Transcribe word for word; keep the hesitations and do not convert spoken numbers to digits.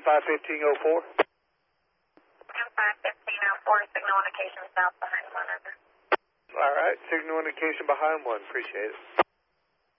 ten five fifteen oh four. ten five fifteen oh four, signal indication south behind one over. All right, signal indication behind one. Appreciate it.